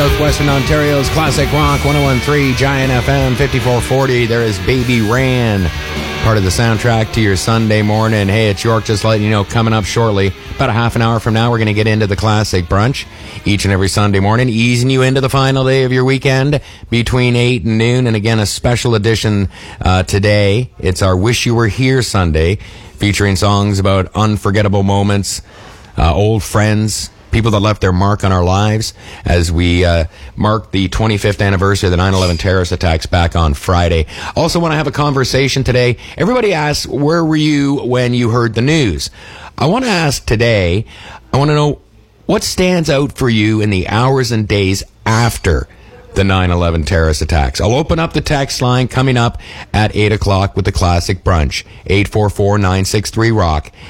Southwestern Ontario's Classic Rock 101.3 Giant FM 5440. There is Baby Ran, part of the soundtrack to your Sunday morning. Hey, it's York, just letting you know, coming up shortly, about a half an hour from now, we're going to get into the Classic Brunch each and every Sunday morning, easing you into the final day of your weekend between 8 and noon. And again, a special edition today. It's our Wish You Were Here Sunday, featuring songs about unforgettable moments, old friends, people that left their mark on our lives as we mark the 25th anniversary of the 9/11 terrorist attacks back on Friday. Also want to have a conversation today. Everybody asks, where were you when you heard the news? I want to ask today, I want to know what stands out for you in the hours and days after the 9/11 terrorist attacks. I'll open up the text line coming up at 8 o'clock with the Classic Brunch. 844-963-ROCK,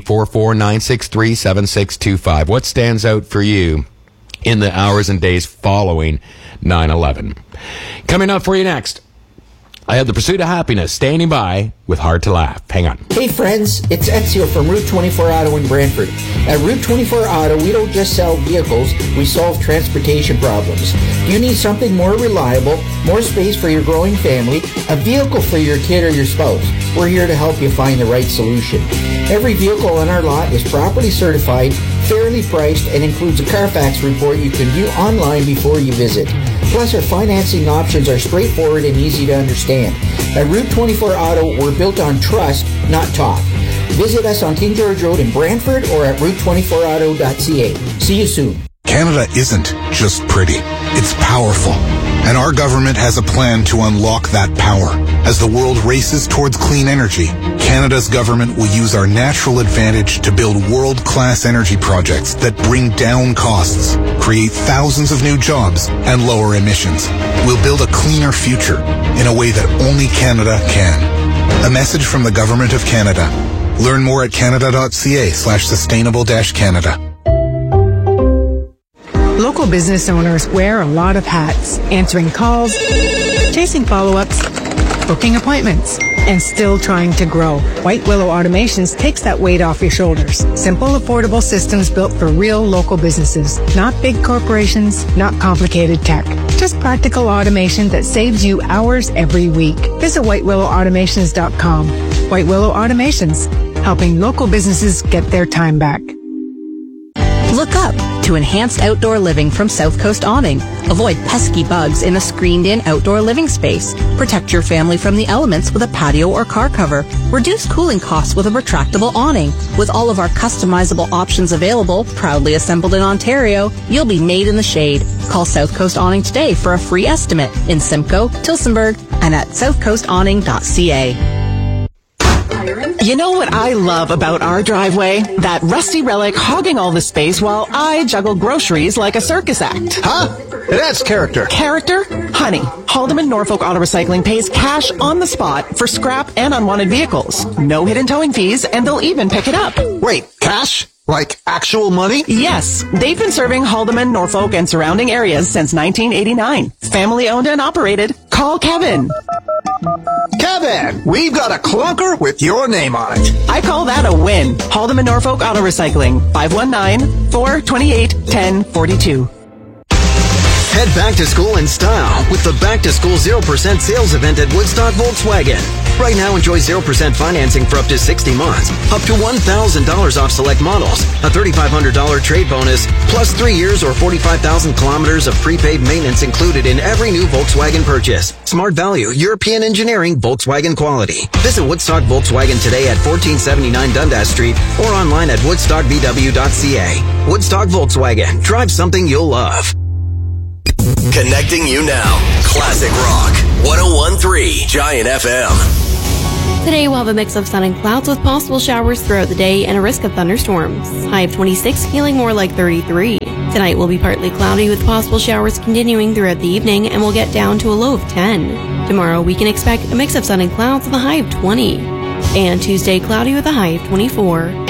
844-963-7625. What stands out for you in the hours and days following 9/11? Coming up for you next, I have the Pursuit of Happiness standing by with Hard to Laugh. Hang on. Hey friends, it's Ezio from Route 24 Auto in Brantford. At Route 24 Auto, we don't just sell vehicles, we solve transportation problems. Do you need something more reliable, more space for your growing family, a vehicle for your kid or your spouse? We're here to help you find the right solution. Every vehicle on our lot is properly certified, fairly priced, and includes a Carfax report you can view online before you visit. Plus, our financing options are straightforward and easy to understand. At Route 24 Auto, we're built on trust, not talk. Visit us on King George Road in Brantford or at route24auto.ca. See you soon. Canada isn't just pretty. It's powerful. And our government has a plan to unlock that power. As the world races towards clean energy, Canada's government will use our natural advantage to build world-class energy projects that bring down costs, create thousands of new jobs, and lower emissions. We'll build a cleaner future in a way that only Canada can. A message from the Government of Canada. Learn more at canada.ca/sustainable-Canada. Local business owners wear a lot of hats, answering calls, chasing follow-ups, booking appointments, and still trying to grow. White Willow Automations takes that weight off your shoulders. Simple, affordable systems built for real local businesses. Not big corporations, not complicated tech. Just practical automation that saves you hours every week. Visit whitewillowautomations.com. White Willow Automations, helping local businesses get their time back. Look up to enhanced outdoor living from South Coast Awning. Avoid pesky bugs in a screened-in outdoor living space. Protect your family from the elements with a patio or car cover. Reduce cooling costs with a retractable awning. With all of our customizable options available, proudly assembled in Ontario, you'll be made in the shade. Call South Coast Awning today for a free estimate in Simcoe, Tillsonburg, and at southcoastawning.ca. You know what I love about our driveway? That rusty relic hogging all the space while I juggle groceries like a circus act. Huh? That's character. Character? Honey, Haldeman Norfolk Auto Recycling pays cash on the spot for scrap and unwanted vehicles. No hidden towing fees, and they'll even pick it up. Wait, cash? Like actual money? Yes. They've been serving Haldeman, Norfolk, and surrounding areas since 1989. Family owned and operated. Call Kevin. Kevin, we've got a clunker with your name on it. I call that a win. Haldeman Norfolk Auto Recycling, 519-428-1042. Head back to school in style with the Back to School 0% sales event at Woodstock Volkswagen. Right now, enjoy 0% financing for up to 60 months, up to $1,000 off select models, a $3,500 trade bonus, plus 3 years or 45,000 kilometers of prepaid maintenance included in every new Volkswagen purchase. Smart value, European engineering, Volkswagen quality. Visit Woodstock Volkswagen today at 1479 Dundas Street or online at woodstockvw.ca. Woodstock Volkswagen. Drive something you'll love. Connecting you now. Classic Rock 101.3 Giant FM. Today we'll have a mix of sun and clouds with possible showers throughout the day and a risk of thunderstorms. High of 26, feeling more like 33. Tonight will be partly cloudy with possible showers continuing throughout the evening and we'll get down to a low of 10. Tomorrow we can expect a mix of sun and clouds with a high of 20. And Tuesday cloudy with a high of 24.